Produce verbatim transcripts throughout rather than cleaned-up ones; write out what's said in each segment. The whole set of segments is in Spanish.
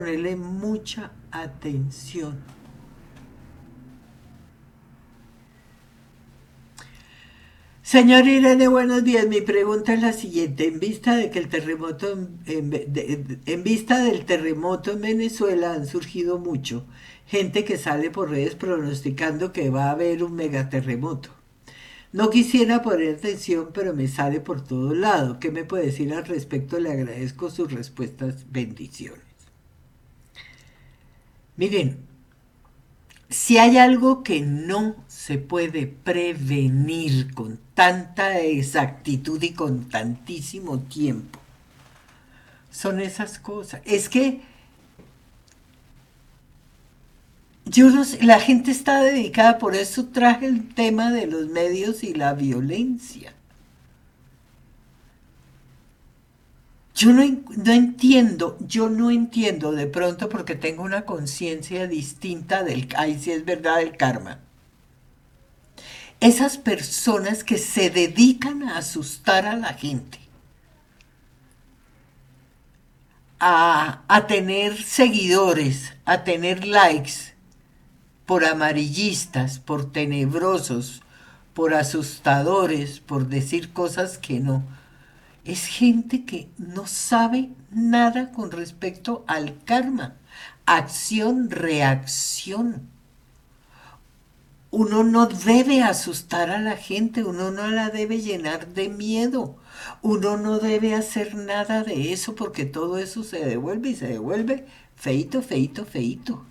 Ponerle mucha atención. Señor Irene, buenos días. Mi pregunta es la siguiente. En vista de que el terremoto, en, en, de, en vista del terremoto en Venezuela han surgido mucho gente que sale por redes pronosticando que va a haber un megaterremoto. No quisiera poner atención, pero me sale por todo lado. ¿Qué me puede decir al respecto? Le agradezco sus respuestas. Bendiciones. Miren, si hay algo que no se puede prevenir con tanta exactitud y con tantísimo tiempo, son esas cosas. Es que yo no sé, la gente está dedicada, por eso traje el tema de los medios y la violencia. Yo no, no entiendo, yo no entiendo de pronto porque tengo una conciencia distinta del, ay, si es verdad, del karma. Esas personas que se dedican a asustar a la gente, a, a tener seguidores, a tener likes por amarillistas, por tenebrosos, por asustadores, por decir cosas que no. Es gente que no sabe nada con respecto al karma. Acción, reacción. Uno no debe asustar a la gente, uno no la debe llenar de miedo, uno no debe hacer nada de eso porque todo eso se devuelve y se devuelve feito, feito, feito.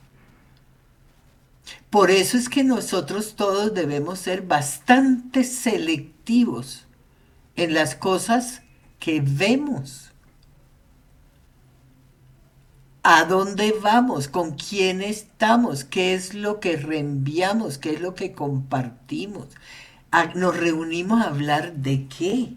Por eso es que nosotros todos debemos ser bastante selectivos en las cosas que vemos. ¿A dónde vamos? ¿Con quién estamos? ¿Qué es lo que reenviamos? ¿Qué es lo que compartimos? ¿Nos reunimos a hablar de qué?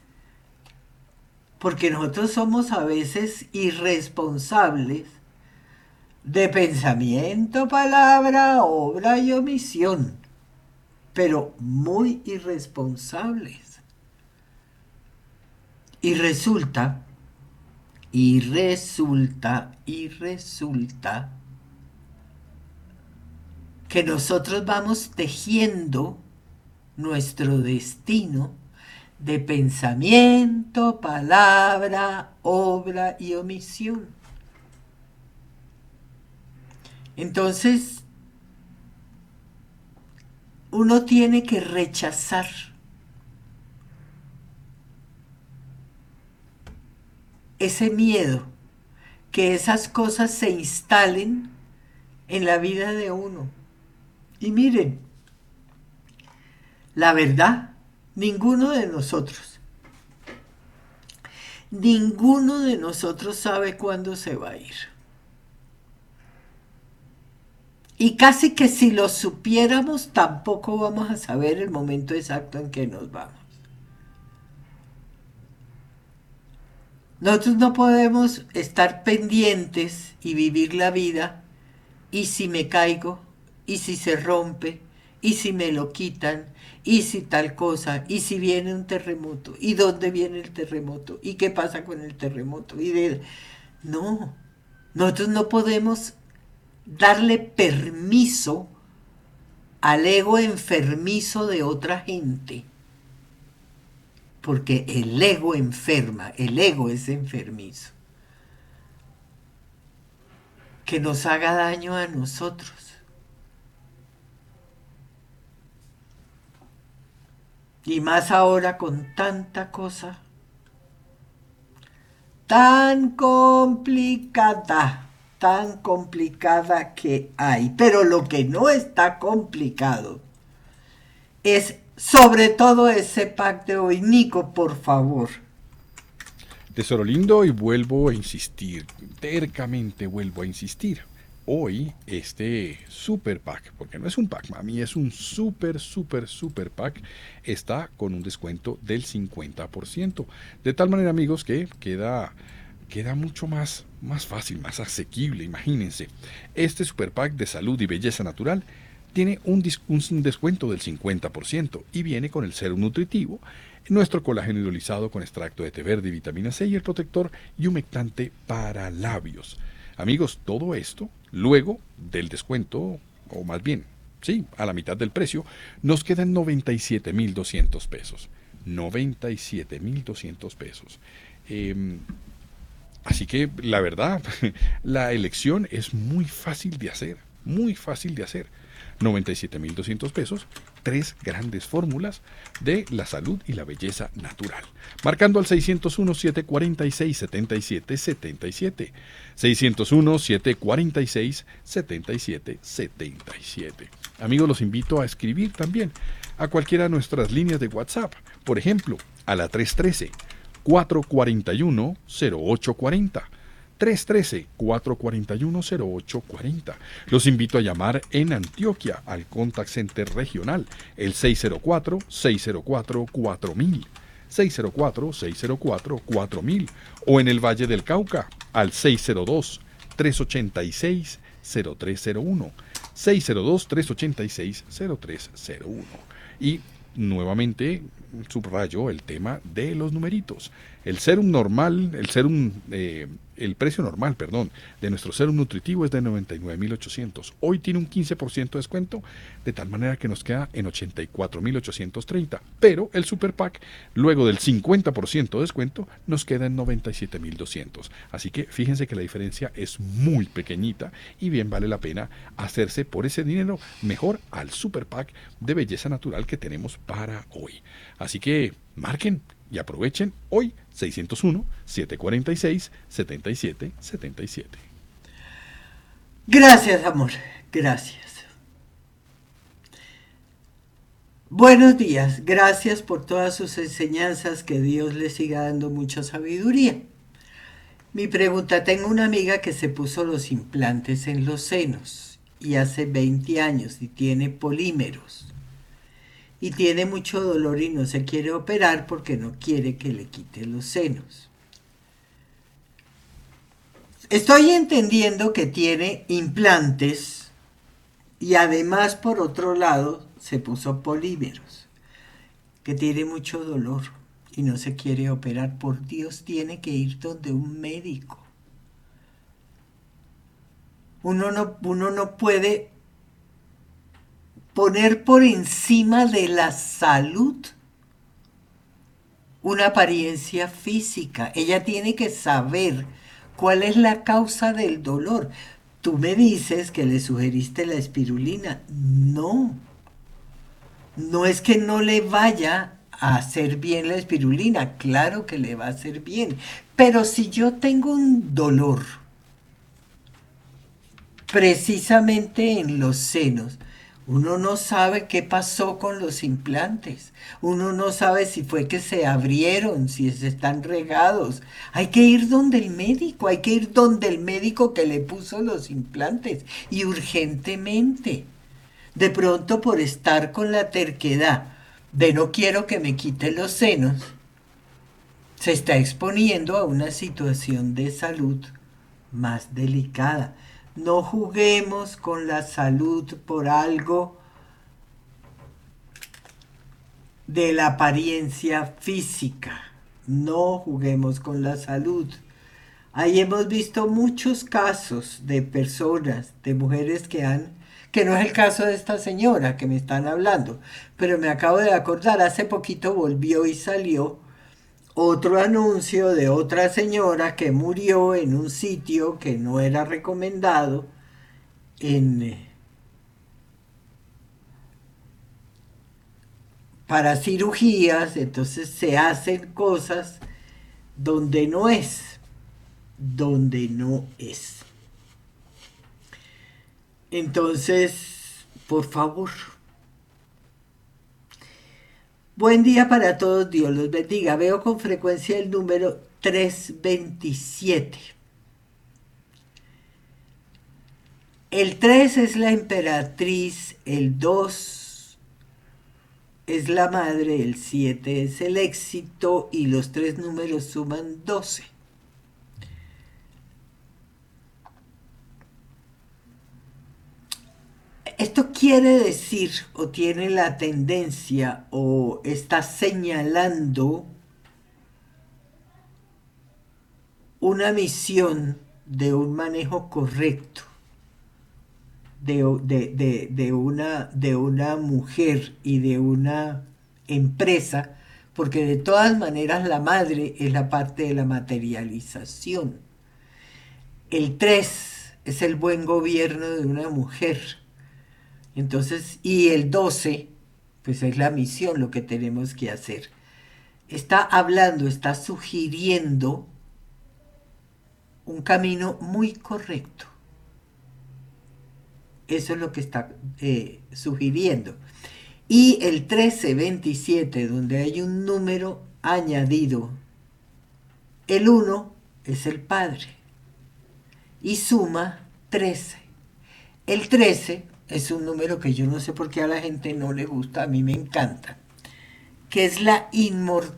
Porque nosotros somos a veces irresponsables de pensamiento, palabra, obra y omisión, pero muy irresponsables. Y resulta, y resulta, y resulta que nosotros vamos tejiendo nuestro destino de pensamiento, palabra, obra y omisión. Entonces, uno tiene que rechazar ese miedo, que esas cosas se instalen en la vida de uno. Y miren, la verdad, ninguno de nosotros, ninguno de nosotros sabe cuándo se va a ir. Y casi que si lo supiéramos, tampoco vamos a saber el momento exacto en que nos vamos. Nosotros no podemos estar pendientes y vivir la vida, y si me caigo, y si se rompe, y si me lo quitan, y si tal cosa, y si viene un terremoto, y dónde viene el terremoto, y qué pasa con el terremoto. Y de... No, nosotros no podemos darle permiso al ego enfermizo de otra gente, porque el ego enferma, el ego es enfermizo, que nos haga daño a nosotros. Y más ahora con tanta cosa tan complicada, tan complicada que hay. Pero lo que no está complicado es sobre todo ese pack de hoy. Nico, por favor. Tesoro lindo, y vuelvo a insistir, tercamente vuelvo a insistir. Hoy este super pack, porque no es un pack, mami, es un super, super, super pack, está con un descuento del cincuenta por ciento. De tal manera, amigos, que queda, queda mucho más, más fácil, más asequible. Imagínense, este super pack de salud y belleza natural tiene un, un descuento del cincuenta por ciento y viene con el serum nutritivo, nuestro colágeno hidrolizado con extracto de té verde y vitamina C y el protector y humectante para labios. Amigos, todo esto, luego del descuento, o más bien, sí, a la mitad del precio, nos quedan noventa y siete mil doscientos pesos. noventa y siete mil doscientos pesos. Eh, así que la verdad, la elección es muy fácil de hacer, muy fácil de hacer. noventa y siete mil doscientos pesos, tres grandes fórmulas de la salud y la belleza natural. Marcando al seiscientos uno, setecientos cuarenta y seis, setenta y siete setenta y siete. seiscientos uno, setecientos cuarenta y seis, setenta y siete setenta y siete. Amigos, los invito a escribir también a cualquiera de nuestras líneas de WhatsApp. Por ejemplo, a la tres uno tres, cuatro cuatro uno, cero ocho cuatro cero. tres uno tres, cuatro cuatro uno, cero ocho cuatro cero. Los invito a llamar en Antioquia al Contact Center regional, el seis cero cuatro, seis cero cuatro, cuatro mil. seis cero cuatro, seis cero cuatro, cuatro mil. O en el Valle del Cauca al seis cero dos, tres ocho seis, cero tres cero uno. seis cero dos, tres ocho seis, cero tres cero uno. Y nuevamente subrayo el tema de los numeritos. El serum normal, el serum, eh, el precio normal, perdón, de nuestro serum nutritivo es de noventa y nueve mil ochocientos. Hoy tiene un quince por ciento de descuento, de tal manera que nos queda en ochenta y cuatro mil ochocientos treinta. Pero el Super Pack, luego del cincuenta por ciento de descuento, nos queda en noventa y siete mil doscientos. Así que fíjense que la diferencia es muy pequeñita y bien vale la pena hacerse por ese dinero mejor al Super Pack de belleza natural que tenemos para hoy. Así que marquen y aprovechen hoy seiscientos uno, setecientos cuarenta y seis, setenta y siete setenta y siete. Gracias, amor. Gracias. Buenos días. Gracias por todas sus enseñanzas. Que Dios les siga dando mucha sabiduría. Mi pregunta, tengo una amiga que se puso los implantes en los senos y hace veinte años y tiene polímeros. Y tiene mucho dolor y no se quiere operar porque no quiere que le quite los senos. Estoy entendiendo que tiene implantes y además por otro lado se puso polímeros, que tiene mucho dolor y no se quiere operar. Por Dios, tiene que ir donde un médico. Uno no, uno no puede poner por encima de la salud una apariencia física. Ella tiene que saber cuál es la causa del dolor. Tú me dices que le sugeriste la espirulina. No, no es que no le vaya a hacer bien la espirulina. Claro que le va a hacer bien. Pero si yo tengo un dolor precisamente en los senos, uno no sabe qué pasó con los implantes. Uno no sabe si fue que se abrieron, si están regados. Hay que ir donde el médico, hay que ir donde el médico que le puso los implantes. Y urgentemente. De pronto, por estar con la terquedad de no quiero que me quite los senos, se está exponiendo a una situación de salud más delicada. No juguemos con la salud por algo de la apariencia física. No juguemos con la salud. Ahí hemos visto muchos casos de personas, de mujeres que han, que no es el caso de esta señora que me están hablando, pero me acabo de acordar, hace poquito volvió y salió otro anuncio de otra señora que murió en un sitio que no era recomendado, en, para cirugías. Entonces se hacen cosas donde no es, donde no es. Entonces, por favor. Buen día para todos, Dios los bendiga. Veo con frecuencia el número trescientos veintisiete. El tres es la emperatriz, el dos es la madre, el siete es el éxito y los tres números suman doce. Esto quiere decir, o tiene la tendencia, o está señalando una misión de un manejo correcto de, de, de, de, una, de una mujer y de una empresa, porque de todas maneras la madre es la parte de la materialización. El tres es el buen gobierno de una mujer. Entonces, y el doce pues es la misión, lo que tenemos que hacer. Está hablando, está sugiriendo un camino muy correcto. Eso es lo que está eh, sugiriendo. Y el trece veintisiete, donde hay un número añadido, el uno es el padre y suma trece. El trece es un número que yo no sé por qué a la gente no le gusta, a mí me encanta, que es la inmortalidad.